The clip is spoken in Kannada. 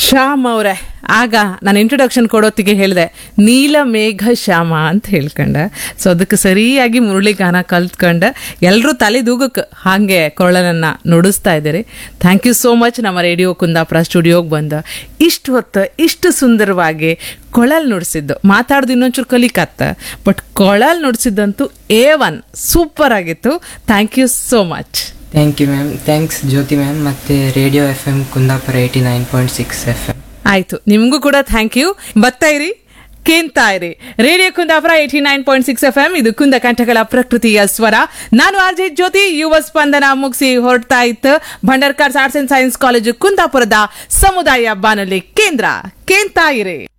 ಶ್ಯಾಮ್ ಅವರೇ, ಆಗ ನಾನು ಇಂಟ್ರೊಡಕ್ಷನ್ ಕೊಡೋತ್ತಿಗೆ ಹೇಳಿದೆ ನೀಲ ಮೇಘ ಶ್ಯಾಮ ಅಂತ ಹೇಳ್ಕೊಂಡೆ. ಸೊ ಅದಕ್ಕೆ ಸರಿಯಾಗಿ ಮುರಳಿ ಗಾನ ಕಲ್ತ್ಕೊಂಡೆ. ಎಲ್ಲರೂ ತಲೆದೂಗಕ್ಕೆ ಹಾಗೆ ಕೊರಳನನ್ನು ನುಡಿಸ್ತಾ ಇದ್ದೀರಿ. Thank you so much. ನಮ್ಮ ರೇಡಿಯೋ ಕುಂದಾಪುರ ಸ್ಟುಡಿಯೋಗೆ ಬಂದು ಇಷ್ಟು ಹೊತ್ತು ಇಷ್ಟು ಸುಂದರವಾಗಿ ಕೊಳಲ್ ನುಡಿಸಿದ್ದು. ಮಾತಾಡೋದು ಇನ್ನೊಂಚೂರು ಕಲಿಕತ್ತ, ಬಟ್ ಕೊಳಲ್ ನುಡಿಸಿದ್ದಂತೂ A1 ಸೂಪರ್ ಆಗಿತ್ತು. Thank you so much. Thank you ma'am. Thanks Jyothi ma'am ಮತ್ತು ರೇಡಿಯೋ FM ಕುಂದಾಪುರ 89.6 FM. ಆಯ್ತು, ನಿಮಗೂ ಕೂಡ ಥ್ಯಾಂಕ್ ಯು. ಬರ್ತಾ ಇರಿ, ಕೇಳ್ತಾ ಇರಿ ರೇಡಿಯೋ ಕುಂದಾಪುರ 89.6 FM. ಇದು ಕುಂದ ಕಂಠಗಳ ಪ್ರಕೃತಿಯ ಸ್ವರ. ನಾನು RJ ಜ್ಯೋತಿ. ಯುವ ಸ್ಪಂದನ ಮುಗಿಸಿ ಹೊರಡ್ತಾ ಇತ್ತು Bhandarkar arts and science college ಕುಂದಾಪುರದ ಸಮುದಾಯ ಬಾನುಲಿ ಕೇಂದ್ರ. ಕೇಳ್ತಾ ಇರಿ.